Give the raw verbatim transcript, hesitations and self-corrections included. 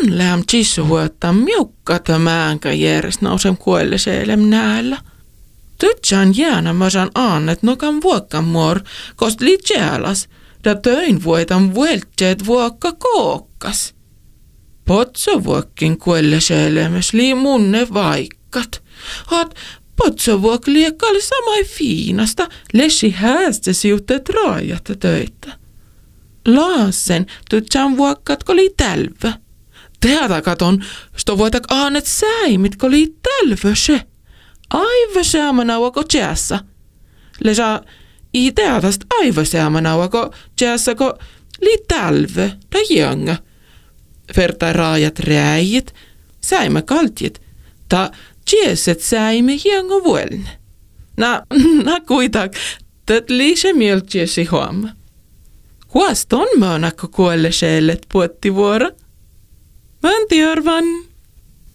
ton läm tissu huottaa miukkata määnkä järjest nousem kuelleseelem näällä. Tytsään jäänä mä saan aannet nokan vuokkan muor, kost li tjäälas, da töin vuotan vueltjeet vuokka kookkas. Potso vuokkin kuelleseelemes lii munne vaikkat. Hat potso vuok liekkaali samai fiinasta, lessi häästä siutteet raajata töitä. Laasen tytsään vuokkat li tälvä. Teata katon, sto voitak aanet säimit li tälvöse. Aivan säämänauako tjäässä. Lesa i teatast aivan säämänauako tjäässä ko li tälvö da jönga. Verta raajat rääjit, säimä kaltjit, ta tjääset säime jönga vuelne. Na, na kuitak, tät liise mieltjäsi huom. Huast on möönakko kuolle seellet puotti vuora? Mä en tiedä.